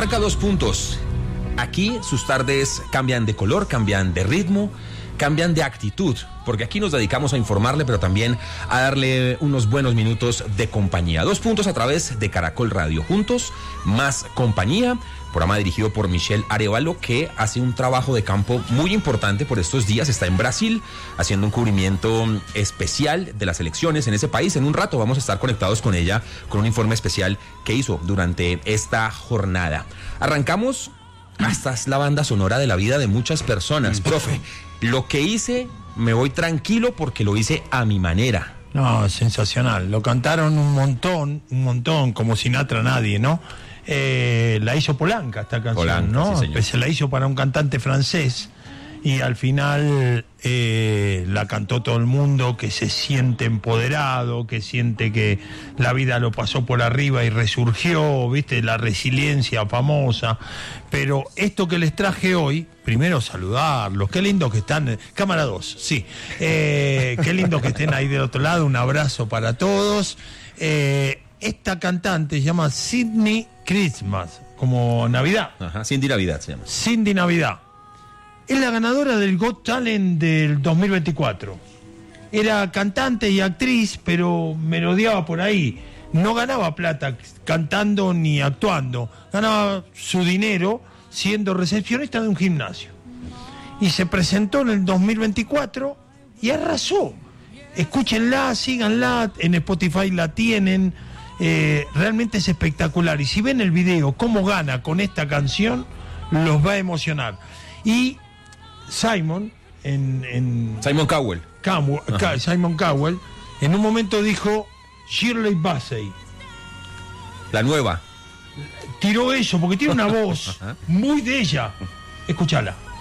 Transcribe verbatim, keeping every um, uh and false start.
Marca dos puntos. Aquí sus tardes cambian de color, cambian de ritmo, cambian de actitud, porque aquí nos dedicamos a informarle, pero también a darle unos buenos minutos de compañía. Dos puntos a través de Caracol Radio. Juntos, más compañía. Programa dirigido por Michelle Arevalo, que hace un trabajo de campo muy importante por estos días. Está en Brasil haciendo un cubrimiento especial de las elecciones en ese país. En un rato vamos a estar conectados con ella con un informe especial que hizo durante esta jornada. Arrancamos. Esta es la banda sonora de la vida de muchas personas, profe. Lo que hice, me voy tranquilo porque lo hice a mi manera. No, sensacional. Lo cantaron un montón, un montón, como Sinatra nadie, ¿no? Eh, la hizo Polanca esta canción, Polanca, ¿no? Sí, se la hizo para un cantante francés y al final eh, la cantó todo el mundo, que se siente empoderado, que siente que la vida lo pasó por arriba y resurgió, ¿viste? La resiliencia famosa. Pero esto que les traje hoy, primero saludarlos, qué lindo que están, cámara dos, sí, eh, qué lindo que estén ahí del otro lado, un abrazo para todos. Eh, esta cantante se llama Cindy Christmas, como Navidad. Ajá, Cindy Navidad se llama. Cindy Navidad. Es la ganadora del Got Talent del dos mil veinticuatro. Era cantante y actriz, pero merodeaba por ahí. No ganaba plata cantando ni actuando. Ganaba su dinero siendo recepcionista de un gimnasio. Y se presentó en el dos mil veinticuatro y arrasó. Escúchenla, síganla, en Spotify la tienen. Eh, realmente es espectacular. Y si ven el video, cómo gana con esta canción, los va a emocionar. Y Simon, en, en Simon Cowell. Cowell Simon Cowell, en un momento dijo Shirley Bassey. La nueva. Tiró eso, porque tiene una voz muy de ella. Escúchala.